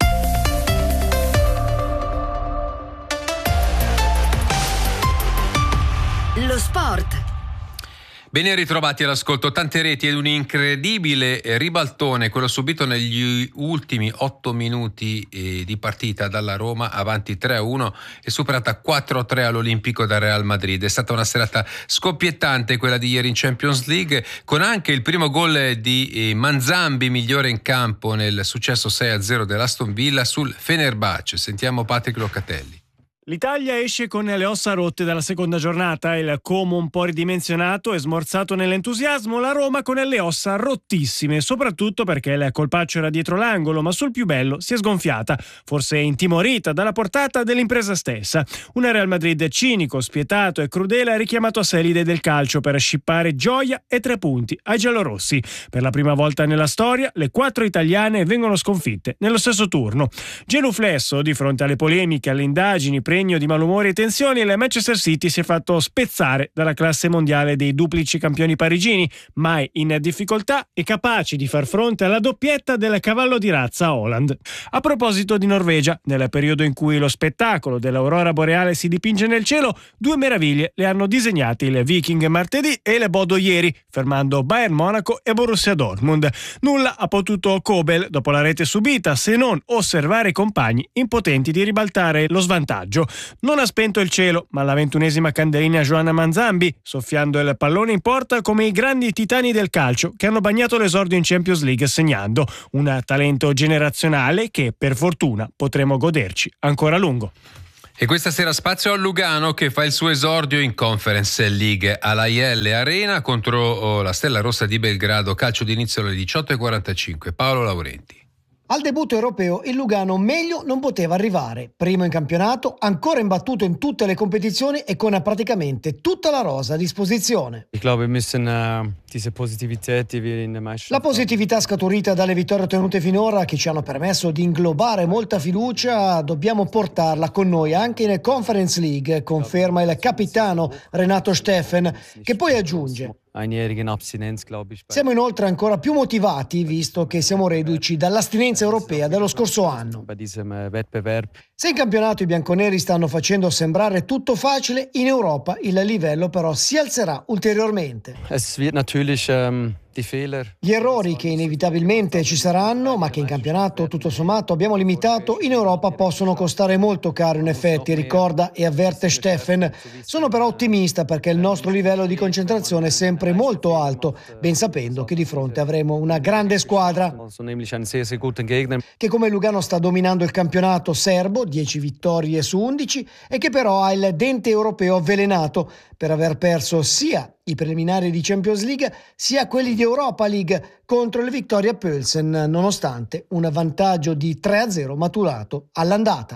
Lo sport. Ben ritrovati all'ascolto. Tante reti ed un incredibile ribaltone, quello subito negli ultimi 8 minuti di partita dalla Roma, avanti 3-1 e superata 4-3 all'Olimpico da Real Madrid. È stata una serata scoppiettante quella di ieri in Champions League, con anche il primo gol di Manzambi, migliore in campo nel successo 6-0 dell'Aston Villa sul Fenerbahce. Sentiamo Patrick Locatelli. L'Italia esce con le ossa rotte dalla seconda giornata, il Como un po' ridimensionato e smorzato nell'entusiasmo, la Roma con le ossa rottissime, soprattutto perché il colpaccio era dietro l'angolo, ma sul più bello si è sgonfiata, forse intimorita dalla portata dell'impresa stessa. Un Real Madrid cinico, spietato e crudele ha richiamato a sé l'idea del calcio per scippare gioia e 3 punti ai giallorossi. Per la prima volta nella storia, le 4 italiane vengono sconfitte nello stesso turno. Genuflesso di fronte alle polemiche, alle indagini, pregno di malumori e tensioni, il Manchester City si è fatto spezzare dalla classe mondiale dei duplici campioni parigini, mai in difficoltà e capaci di far fronte alla doppietta del cavallo di razza Haaland. A proposito di Norvegia, nel periodo in cui lo spettacolo dell'aurora boreale si dipinge nel cielo, 2 meraviglie le hanno disegnate il Viking martedì e il Bodo ieri, fermando Bayern Monaco e Borussia Dortmund. Nulla ha potuto Kobel dopo la rete subita, se non osservare i compagni impotenti di ribaltare lo svantaggio. Non ha spento il cielo, ma alla 21esima candelina Joanna Manzambi, soffiando il pallone in porta come i grandi titani del calcio che hanno bagnato l'esordio in Champions League segnando. Un talento generazionale che, per fortuna, potremo goderci ancora a lungo. E questa sera spazio a Lugano che fa il suo esordio in Conference League alla IL Arena contro la Stella Rossa di Belgrado, calcio d'inizio alle 18:45. Paolo Laurenti. Al debutto europeo il Lugano meglio non poteva arrivare. Primo in campionato, ancora imbattuto in tutte le competizioni e con praticamente tutta la rosa a disposizione. La positività scaturita dalle vittorie ottenute finora, che ci hanno permesso di inglobare molta fiducia, dobbiamo portarla con noi anche in Conference League, conferma il capitano Renato Steffen, che poi aggiunge: siamo inoltre ancora più motivati visto che siamo reduci dall'astinenza europea dello scorso anno. Se in campionato i bianconeri stanno facendo sembrare tutto facile, in Europa il livello però si alzerà ulteriormente. Gli errori che inevitabilmente ci saranno, ma che in campionato tutto sommato abbiamo limitato, in Europa possono costare molto caro in effetti, ricorda e avverte Steffen. Sono però ottimista perché il nostro livello di concentrazione è sempre molto alto, ben sapendo che di fronte avremo una grande squadra che come Lugano sta dominando il campionato serbo, 10 vittorie su 11, e che però ha il dente europeo avvelenato per aver perso sia i preliminari di Champions League sia quelli di Europa League contro il Viktoria Plzen, nonostante un vantaggio di 3-0 maturato all'andata.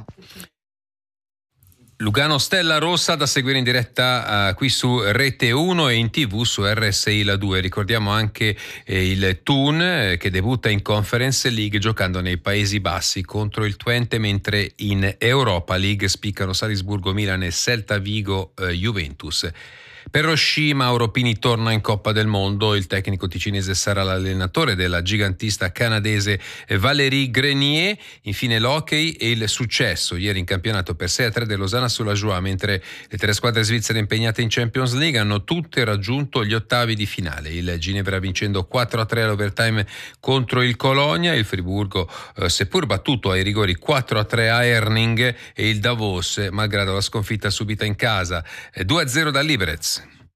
Lugano Stella Rossa da seguire in diretta qui su Rete 1 e in TV su RSI La 2. Ricordiamo anche il Thun che debutta in Conference League giocando nei Paesi Bassi contro il Twente, mentre in Europa League spiccano Salisburgo, Milan e Celta Vigo Juventus. Per lo sci Mauro Pini torna in Coppa del Mondo, il tecnico ticinese sarà l'allenatore della gigantista canadese Valérie Grenier. Infine l'hockey e il successo ieri in campionato per 6-3 del Lausanne sulla Joie, mentre le 3 squadre svizzere impegnate in Champions League hanno tutte raggiunto gli ottavi di finale. Il Ginevra vincendo 4-3 all'overtime contro il Colonia, il Friburgo seppur battuto ai rigori 4-3 a Herning e il Davos, malgrado la sconfitta subita in casa 2-0 da Liberec.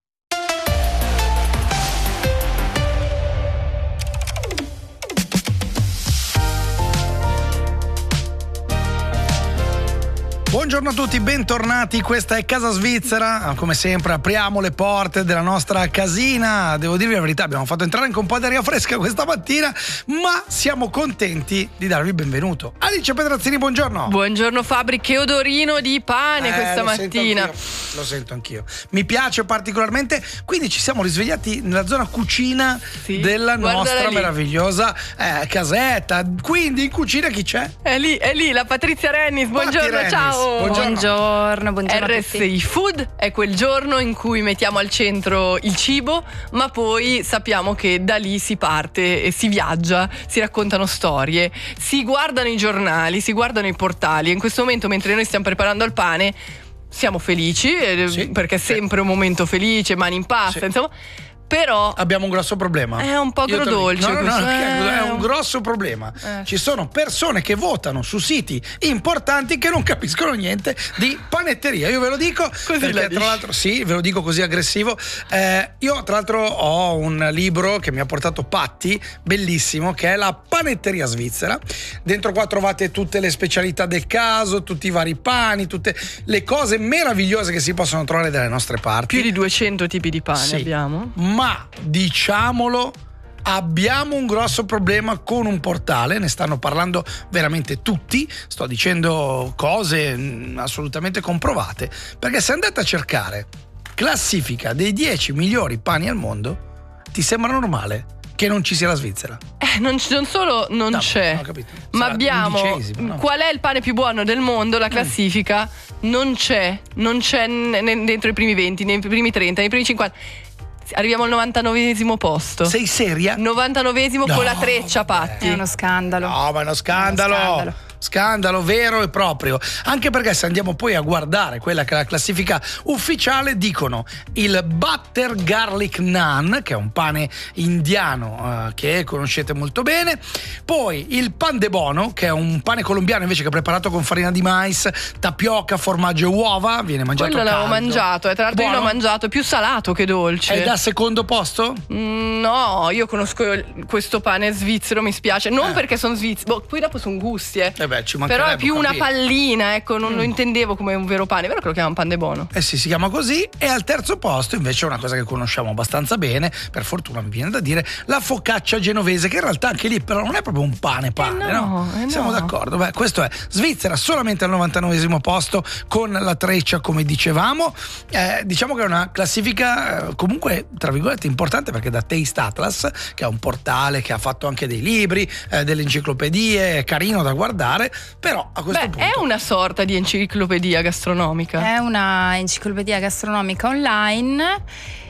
Buongiorno a tutti, bentornati, questa è Casa Svizzera, come sempre apriamo le porte della nostra casina. Devo dirvi la verità, abbiamo fatto entrare anche un po' di aria fresca questa mattina, ma siamo contenti di darvi il benvenuto. Alice Pedrazzini, buongiorno. Buongiorno Fabri, che odorino di pane questa mattina. Lo sento anch'io, mi piace particolarmente, quindi ci siamo risvegliati nella zona cucina della nostra meravigliosa casetta. Quindi in cucina chi c'è? È lì, la Patrizia Rennis, buongiorno, Rennis. Ciao. Buongiorno RSI Food è quel giorno in cui mettiamo al centro il cibo, ma poi sappiamo che da lì si parte e si viaggia, si raccontano storie, si guardano i giornali, si guardano i portali. E in questo momento, mentre noi stiamo preparando il pane, siamo felici perché è sempre un momento felice, mani in pasta, insomma. Però abbiamo un grosso problema. È un po' agrodolce. È un grosso problema. Ci sono persone che votano su siti importanti che non capiscono niente di panetteria. Io ve lo dico così, perché tra l'altro sì, ve lo dico così aggressivo. Io tra l'altro ho un libro che mi ha portato Patti, bellissimo, che è La panetteria svizzera. Dentro qua trovate tutte le specialità del caso, tutti i vari pani, tutte le cose meravigliose che si possono trovare dalle nostre parti. Più di 200 tipi di pane abbiamo. Ma diciamolo, abbiamo un grosso problema con un portale, ne stanno parlando veramente tutti, sto dicendo cose assolutamente comprovate, perché se andate a cercare classifica dei 10 migliori pani al mondo, ti sembra normale che non ci sia la Svizzera? Non solo non c'è, ma abbiamo qual è il pane più buono del mondo, la classifica non c'è dentro i primi 20, nei primi 30, nei primi 50. Arriviamo al 99esimo posto. Sei seria? 99esimo con la treccia, Patti. È uno scandalo. No, ma è uno scandalo. Scandalo vero e proprio, anche perché se andiamo poi a guardare quella che è la classifica ufficiale, dicono il butter garlic naan, che è un pane indiano che conoscete molto bene, poi il pan de bono, che è un pane colombiano invece che è preparato con farina di mais, tapioca, formaggio e uova, viene mangiato quello caldo. l'avevo mangiato, tra l'altro io l'ho mangiato, più salato che dolce. È da secondo posto? No, io conosco questo pane svizzero, mi spiace, non perché sono svizzero, poi dopo sono gusti però è più una pallina, ecco, non lo intendevo come un vero pane, però che lo chiamano pan de bono. Sì, si chiama così. E al terzo posto invece è una cosa che conosciamo abbastanza bene, per fortuna mi viene da dire, la focaccia genovese, che in realtà anche lì però non è proprio un pane, no? Siamo d'accordo. Beh, questo è Svizzera solamente al 99esimo posto con la treccia, come dicevamo. Diciamo che è una classifica comunque tra virgolette importante, perché da Taste Atlas, che è un portale che ha fatto anche dei libri, delle enciclopedie, è carino da guardare. Però a questo punto è una sorta di enciclopedia gastronomica. È una enciclopedia gastronomica online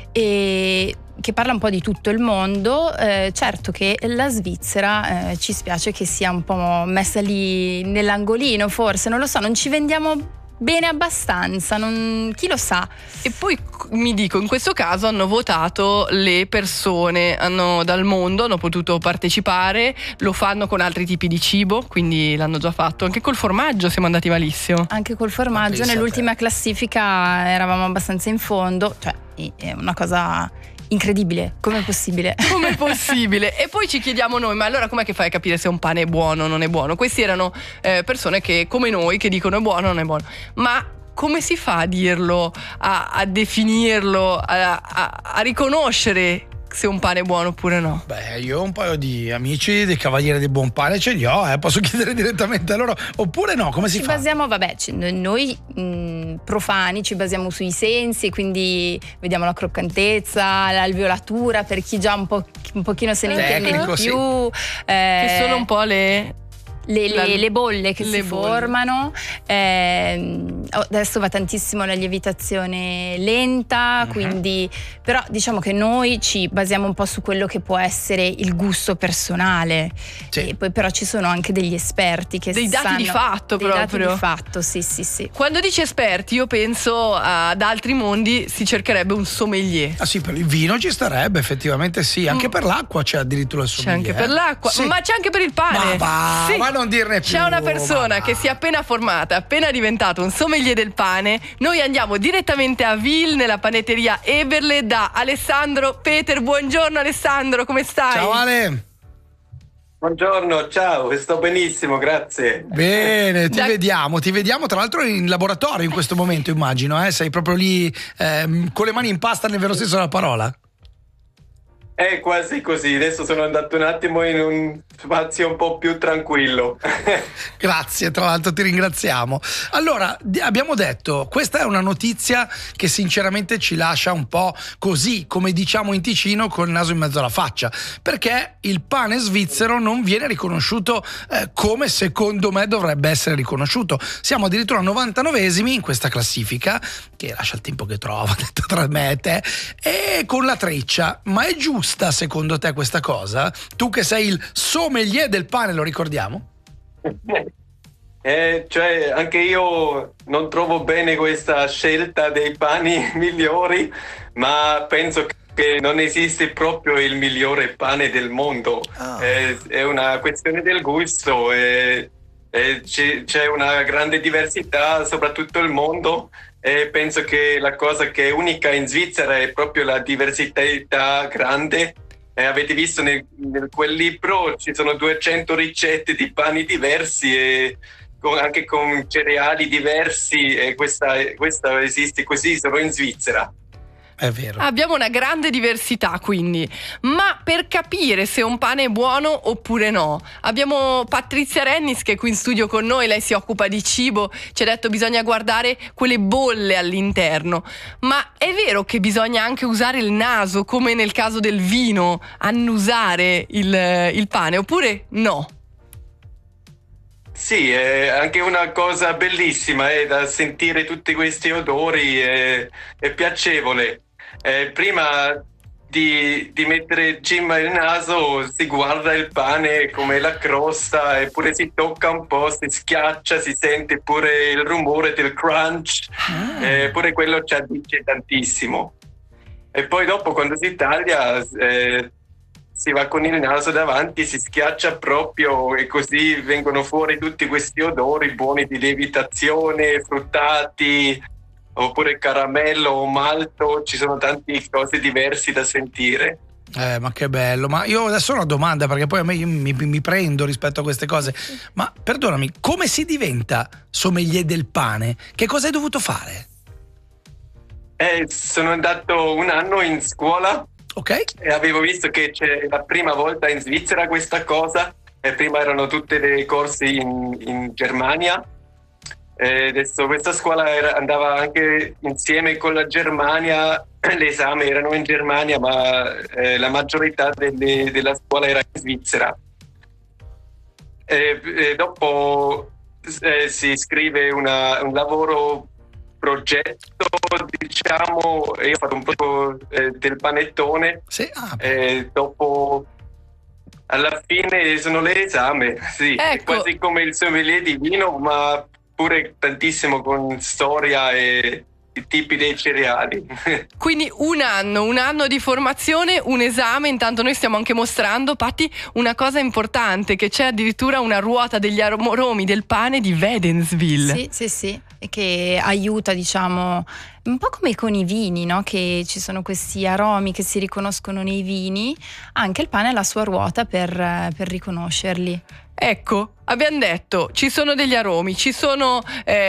e che parla un po' di tutto il mondo. Certo che la Svizzera ci spiace che sia un po' messa lì nell'angolino, forse, non lo so, non ci vendiamo bene abbastanza, chi lo sa. E poi mi dico, in questo caso hanno votato le persone, dal mondo hanno potuto partecipare, lo fanno con altri tipi di cibo, quindi l'hanno già fatto. Anche col formaggio siamo andati malissimo. Anche col formaggio nell'ultima classifica eravamo abbastanza in fondo, cioè è una cosa incredibile, com'è possibile? Com'è possibile? E poi ci chiediamo noi, ma allora com'è che fai a capire se un pane è buono o non è buono? Questi erano persone che, come noi, che dicono è buono o non è buono, ma come si fa a dirlo, a definirlo, a riconoscere se un pane è buono oppure no? Beh, io ho un paio di amici dei Cavalieri del Buon Pane, ce li ho, posso chiedere direttamente a loro, oppure no? Come si fa? Basiamo, noi profani ci basiamo sui sensi, quindi vediamo la croccantezza, l'alveolatura, per chi già un pochino se ne intende di più, che sono un po' le bolle che si formano. Adesso va tantissimo la lievitazione lenta, quindi però diciamo che noi ci basiamo un po' su quello che può essere il gusto personale. E poi però ci sono anche degli esperti che dati di fatto, dati di fatto, sì. Quando dici esperti io penso ad altri mondi, si cercherebbe un sommelier. Ah sì, per il vino ci starebbe, effettivamente sì, anche per l'acqua c'è addirittura il sommelier. C'è anche per l'acqua, ma c'è anche per il pane. Ma non dirne più. C'è una persona che si è appena formata, appena diventato un sommelier del pane. Noi andiamo direttamente a Wil, nella panetteria Eberle, da Alessandro Peter. Buongiorno Alessandro, come stai? Ciao Ale. Buongiorno, ciao, sto benissimo, grazie. Bene, ti vediamo tra l'altro in laboratorio in questo momento, immagino, sei proprio lì con le mani in pasta nel vero senso della parola. È quasi così, adesso sono andato un attimo in un spazio un po' più tranquillo. Grazie, tra l'altro ti ringraziamo. Allora, abbiamo detto, questa è una notizia che sinceramente ci lascia un po' così, come diciamo in Ticino, col naso in mezzo alla faccia, perché il pane svizzero non viene riconosciuto come secondo me dovrebbe essere riconosciuto. Siamo addirittura 99esimi in questa classifica, che lascia il tempo che trova, detto tra me e te, e con la treccia. Ma è giusto secondo te questa cosa? Tu che sei il sommelier del pane, lo ricordiamo? Cioè, anche io non trovo bene questa scelta dei pani migliori, ma penso che non esiste proprio il migliore pane del mondo. È una questione del gusto. C'è una grande diversità soprattutto nel mondo, e penso che la cosa che è unica in Svizzera è proprio la diversità grande. Avete visto nel quel libro ci sono 200 ricette di pani diversi e anche con cereali diversi, e questa esiste così solo in Svizzera. È vero. Abbiamo una grande diversità, quindi. Ma per capire se un pane è buono oppure no, abbiamo Patrizia Rennis che è qui in studio con noi. Lei si occupa di cibo, ci ha detto bisogna guardare quelle bolle all'interno. Ma è vero che bisogna anche usare il naso, come nel caso del vino, annusare il pane, oppure no? Sì, è anche una cosa bellissima, da sentire tutti questi odori, è piacevole. Prima di mettere in cima il naso si guarda il pane come la crosta, eppure si tocca un po', si schiaccia, si sente pure il rumore del crunch, pure quello ci addice tantissimo. E poi dopo, quando si taglia, si va con il naso davanti, si schiaccia proprio, e così vengono fuori tutti questi odori buoni di lievitazione, fruttati, oppure caramello o malto. Ci sono tante cose diverse da sentire. Ma che bello. Ma io adesso ho una domanda, perché poi a me mi prendo rispetto a queste cose. Ma perdonami, come si diventa sommelier del pane? Che cosa hai dovuto fare? Sono andato un anno in scuola. Ok. E avevo visto che c'è la prima volta in Svizzera questa cosa, e prima erano tutte dei corsi in Germania. Adesso questa scuola andava anche insieme con la Germania, l'esame erano in Germania, ma la maggiorità della scuola era in Svizzera. Dopo si scrive un lavoro progetto, diciamo, e io ho fatto un po' del panettone. Sì. Dopo, alla fine sono l'esame, sì, ecco. È quasi come il sommelier di vino, ma pure tantissimo con storia e i tipi dei cereali. Quindi un anno di formazione, un esame. Intanto noi stiamo anche mostrando, Patti, una cosa importante, che c'è addirittura una ruota degli aromi del pane di Wädenswil. Sì, che aiuta, diciamo, un po' come con i vini, no? Che ci sono questi aromi che si riconoscono nei vini, anche il pane ha la sua ruota per riconoscerli. Ecco, abbiamo detto, ci sono degli aromi, ci sono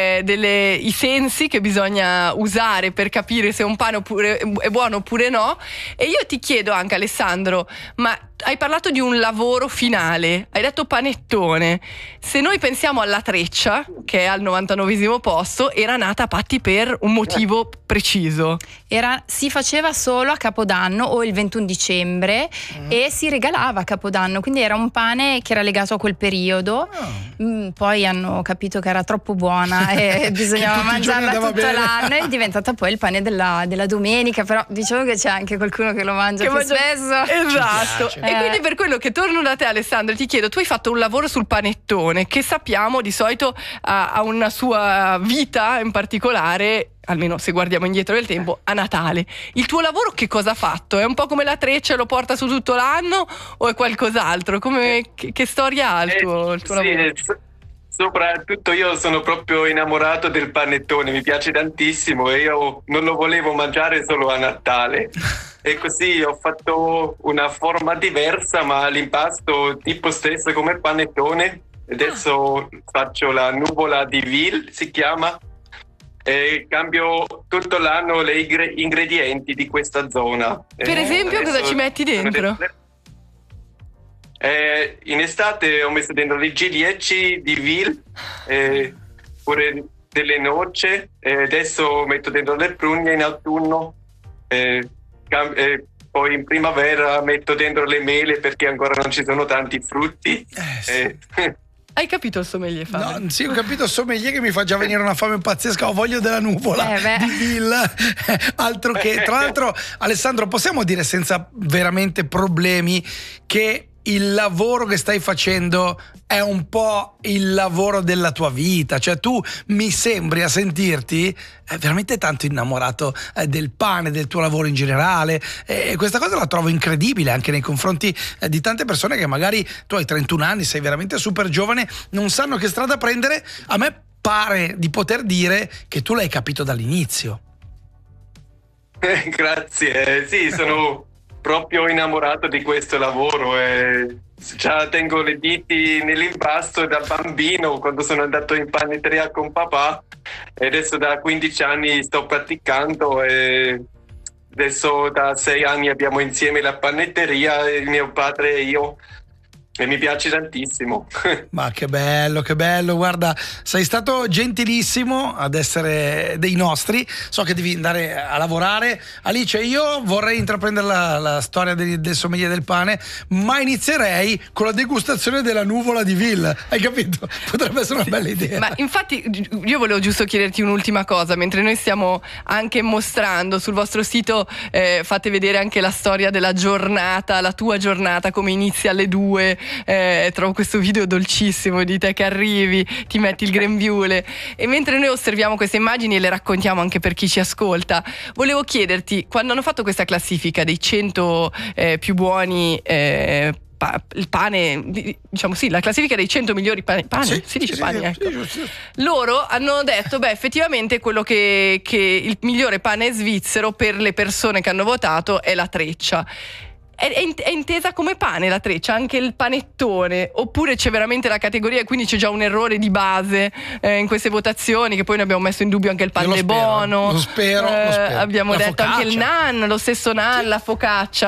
i sensi che bisogna usare per capire se un pane è buono oppure no. E io ti chiedo anche, Alessandro, ma hai parlato di un lavoro finale, hai detto panettone. Se noi pensiamo alla Treccia, che è al 99esimo posto, era nata, Patti, per un motivo preciso. Si faceva solo a Capodanno o il 21 dicembre e si regalava a Capodanno, quindi era un pane che era legato a quel periodo. Poi hanno capito che era troppo buona e bisognava mangiarla tutto l'anno, è diventata poi il pane della domenica. Però diciamo che c'è anche qualcuno che lo mangia più spesso. Esatto. E quindi per quello che torno da te, Alessandro, ti chiedo, tu hai fatto un lavoro sul panettone che sappiamo di solito ha una sua vita in particolare, almeno se guardiamo indietro nel tempo, a Natale. Il tuo lavoro che cosa ha fatto? È un po' come la Treccia, lo porta su tutto l'anno o è qualcos'altro? Che storia ha il tuo lavoro? Soprattutto io sono proprio innamorato del panettone, mi piace tantissimo e io non lo volevo mangiare solo a Natale. E così ho fatto una forma diversa, ma l'impasto tipo stesso come il panettone. Adesso faccio la nuvola di Wil, si chiama, e cambio tutto l'anno gli ingredienti di questa zona. Per esempio, cosa ci metti dentro? In estate ho messo dentro i ciliegi di Wil, pure delle noci, adesso metto dentro le prugne in autunno, poi in primavera metto dentro le mele perché ancora non ci sono tanti frutti. Hai capito il sommelier, Fabio? No, sì, ho capito il sommelier che mi fa già venire una fame pazzesca. Ho voglia della nuvola di Wil. Altro che, tra l'altro, Alessandro, possiamo dire senza veramente problemi che il lavoro che stai facendo è un po' il lavoro della tua vita, cioè tu mi sembri a sentirti veramente tanto innamorato del pane, del tuo lavoro in generale, e questa cosa la trovo incredibile anche nei confronti di tante persone che magari tu hai 31 anni, sei veramente super giovane, non sanno che strada prendere. A me pare di poter dire che tu l'hai capito dall'inizio. Grazie, sì, sono proprio innamorato di questo lavoro e già tengo le dita nell'impasto da bambino, quando sono andato in panetteria con papà, e adesso da 15 anni sto praticando e adesso da 6 anni abbiamo insieme la panetteria, il mio padre e io. E mi piace tantissimo. Ma che bello, guarda, sei stato gentilissimo ad essere dei nostri. So che devi andare a lavorare. Alice, io vorrei intraprendere la storia del sommelier del pane, ma inizierei con la degustazione della nuvola di Ville. Hai capito? Potrebbe essere una bella idea. Ma infatti io volevo giusto chiederti un'ultima cosa, mentre noi stiamo anche mostrando sul vostro sito, fate vedere anche la storia della giornata, la tua giornata, come inizia alle 2. Trovo questo video dolcissimo di te che arrivi, ti metti il grembiule, e mentre noi osserviamo queste immagini e le raccontiamo anche per chi ci ascolta, volevo chiederti, quando hanno fatto questa classifica dei 100 più buoni il pane, diciamo sì, la classifica dei 100 migliori pani, sì, si dice pani, ecco. Sì. Loro hanno detto, effettivamente quello che il migliore pane svizzero per le persone che hanno votato è la treccia. È intesa come pane la treccia, anche il panettone, oppure c'è veramente la categoria e quindi c'è già un errore di base in queste votazioni, che poi ne abbiamo messo in dubbio anche il pan de bono, lo spero. abbiamo la detto focaccia. Anche il nan, lo stesso nan, la focaccia.